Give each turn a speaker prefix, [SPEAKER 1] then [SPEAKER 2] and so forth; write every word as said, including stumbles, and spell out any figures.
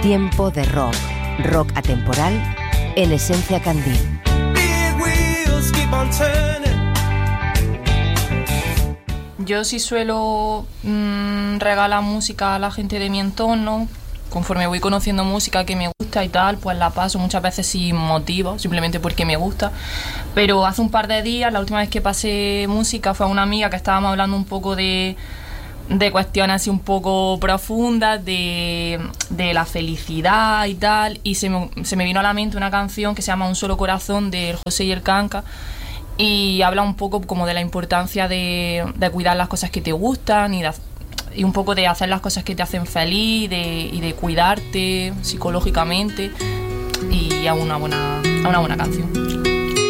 [SPEAKER 1] Tiempo de rock, rock atemporal, en Esencia Candil.
[SPEAKER 2] Yo sí suelo mmm, regalar música a la gente de mi entorno. Conforme voy conociendo música que me gusta y tal, pues la paso muchas veces sin motivo, simplemente porque me gusta. Pero hace un par de días, la última vez que pasé música fue a una amiga que estábamos hablando un poco de, de cuestiones así un poco profundas, de, de la felicidad y tal, y se me, se me vino a la mente una canción que se llama Un solo corazón, del José y el Canca, y habla un poco como de la importancia de, de cuidar las cosas que te gustan y, de, y un poco de hacer las cosas que te hacen feliz de, y de cuidarte psicológicamente, y a una buena, a una buena canción.